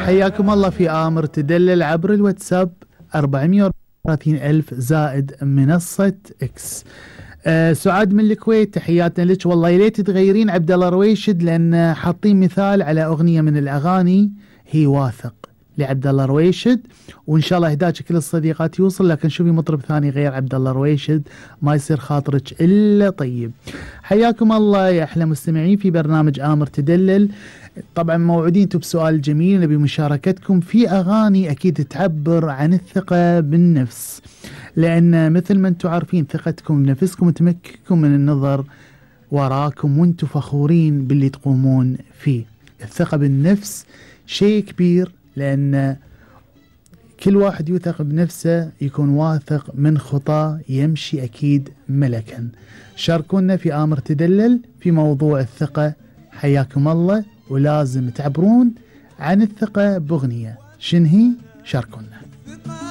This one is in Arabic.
حياكم الله في آمر تدلل عبر الواتساب 430,000 زائد منصة اكس. سعاد من الكويت، تحياتنا لك. والله يا ليت تغيرين عبد الله رويشد، لان حاطين مثال على اغنيه من الاغاني هي واثق لعبد الله رويشد، وان شاء الله اهداك كل الصديقات يوصل، لكن شوفي مطرب ثاني غير عبد الله رويشد ما يصير خاطرك الا طيب. حياكم الله يا احلى مستمعين في برنامج آمر تدلل. طبعا موعودين انتم بسؤال جميل، نبي مشاركتكم في اغاني اكيد تعبر عن الثقه بالنفس، لان مثل ما انتم عارفين ثقتكم بنفسكم تمكنكم من النظر وراكم وانتم فخورين باللي تقومون فيه. الثقه بالنفس شيء كبير، لان كل واحد يوثق بنفسه يكون واثق من خطاه يمشي اكيد ملكا. شاركونا في آمر تدلل في موضوع الثقه، حياكم الله، ولازم تعبرون عن الثقه باغنيه. شنهي؟ شاركونا.